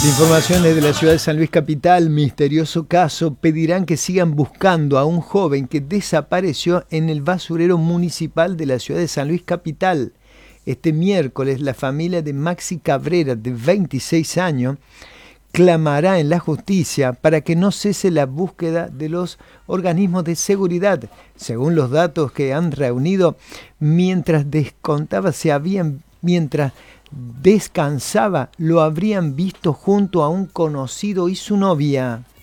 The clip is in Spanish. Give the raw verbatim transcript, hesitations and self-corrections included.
Informaciones de la ciudad de San Luis Capital, misterioso caso, pedirán que sigan buscando a un joven que desapareció en el basurero municipal de la ciudad de San Luis Capital. Este miércoles la familia de Maxi Cabrera, de veintiséis años, clamará en la justicia para que no cese la búsqueda de los organismos de seguridad. Según los datos que han reunido, mientras descontaba se habían, mientras descansaba, lo habrían visto junto a un conocido y su novia.